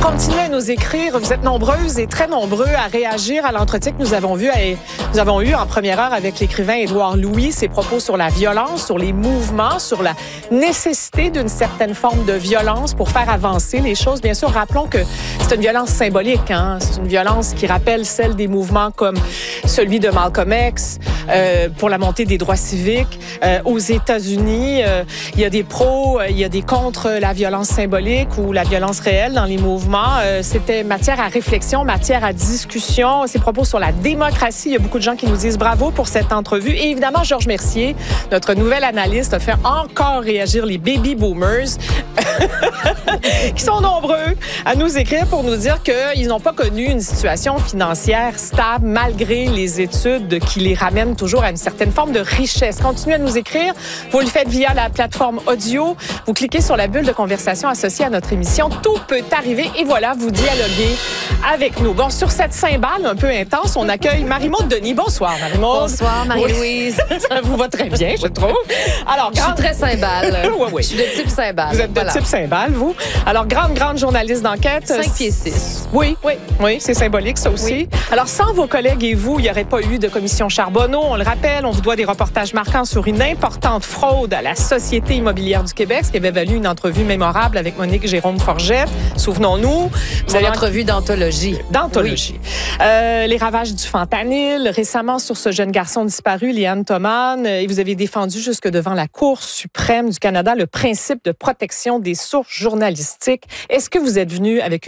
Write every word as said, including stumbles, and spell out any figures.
continuez à nous écrire. Vous êtes nombreuses et très nombreux à réagir à l'entretien que nous avons vu, à, nous avons eu en première heure avec l'écrivain Édouard Louis, ses propos sur la violence, sur les mouvements, sur la nécessité d'une certaine forme de violence pour faire avancer les choses. Bien sûr, rappelons que c'est une violence symbolique, hein? C'est une violence qui rappelle celle des mouvements comme celui de Malcolm X euh, pour la montée des droits civiques. Euh, aux États-Unis, euh, il y a des pros, euh, il y a des contre la violence symbolique ou la violence réelle dans les mouvements. Euh, c'était matière à réflexion, matière à discussion. Ses propos sur la démocratie, il y a beaucoup de gens qui nous disent bravo pour cette entrevue. Et évidemment, Georges Mercier, notre nouvel analyste, a fait encore réagir les baby boomers qui sont nombreux à nous écrire pour nous dire qu'ils n'ont pas connu une situation financière stable malgré les études qui les ramènent toujours à une certaine forme de richesse. Continuez à nous écrire. Vous le faites via la plateforme audio. Vous cliquez sur la bulle de conversation associée à notre émission. Tout peut arriver et voilà, vous dialoguez avec nous. Bon, sur cette cymbale un peu intense, on accueille Marie-Maude Denis. Bonsoir, Marie-Maude. Bonsoir, Marie-Louise. Ça vous va très bien, je trouve. Alors, grande... Je suis très cymbale. oui, oui. Je suis de type cymbale. Vous êtes de voilà. type cymbale, vous. Alors, grande, grande journaliste d'enquête. cinq pieds six. Oui, oui, oui, c'est symbolique, ça aussi. Oui. Alors, sans vos collègues et vous, il n'y aurait pas eu de commission Charbonneau. On le rappelle, on vous doit des reportages marquants sur une importante fraude à la Société immobilière du Québec, ce qui avait valu une entrevue mémorable avec Monique Jérôme Forget. Souvenons-nous. Vous avez une entrevue d'anthologie. D'anthologie. Oui. Euh, les ravages du fentanyl. Récemment, sur ce jeune garçon disparu, Liane Thoman, et vous avez défendu jusque devant la Cour suprême du Canada le principe de protection des sources journalistiques. Est-ce que vous êtes venu avec